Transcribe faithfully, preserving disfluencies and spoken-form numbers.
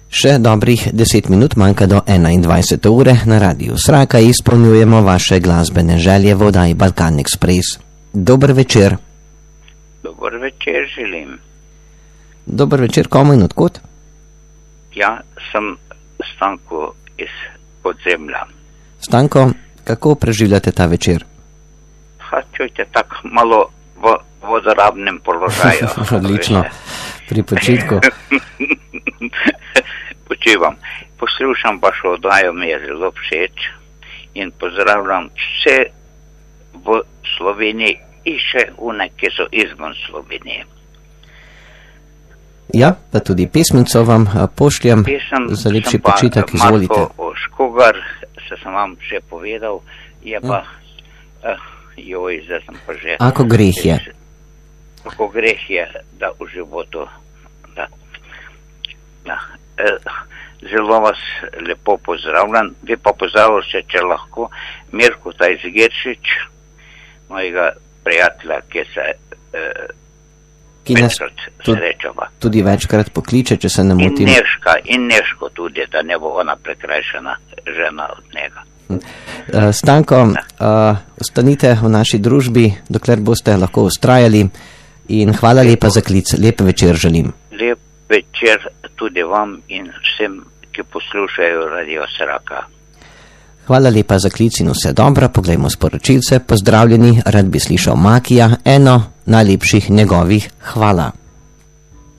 Še dobrih deset minut manjka do enaindvajsete ure. Na Radiu Sraka izpolnjujemo vaše glasbene želje v oddaji Balkan Express. Dober večer. Dober večer želim. Dober večer, komu in odkot? Ja, sem Stanko iz Podzemlja. Stanko, kako preživljate ta večer? Ha, čujte, tako malo v vodorabnem položaju. Odlično, pri počitku. Počivam. Poslušam vašo oddajo, mi je zelo všeč in pozdravljam vse v Sloveniji in še one, ki so izven Slovenije. Ja, pa tudi pesmico vam pošljem Pesem, za lepši počitek, izvolite. Marko Škogar, se sem vam že povedal, je pa, ja. uh, joj, zdaj sem pa že... Ako greh je? Ako greh je, da v životu, da, da, uh, zelo vas lepo pozdravljam, vi pa pozdravljate, če lahko, Mirko Tajzgeršič, mojega prijatelja, ki se uh, ki nas večkrat srečava. Tudi večkrat pokliče, če se ne motim. In Neška, in Neško tudi, da ne bo ona prekrajšana žena od njega. Uh, Stanko, uh, ostanite v naši družbi, dokler boste lahko ustrajali in hvala lepa za klic. Lep večer želim. Lep večer tudi vam in vsem, ki poslušajo Radio Sraka. Hvala lepa za klic in vse dobro. Poglejmo sporočilce. Pozdravljeni, rad bi slišal Makija, eno najlepših njegovih hvala.